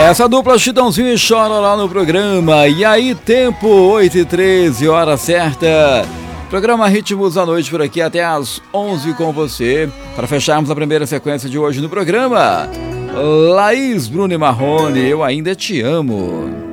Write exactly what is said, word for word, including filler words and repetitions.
Essa dupla Chitãozinho e Chororó no programa. E aí, tempo, oito e treze, hora certa. Programa Ritmos da Noite por aqui até às onze com você. Para fecharmos a primeira sequência de hoje no programa, Laís, Bruno e Marrone, Eu Ainda Te Amo.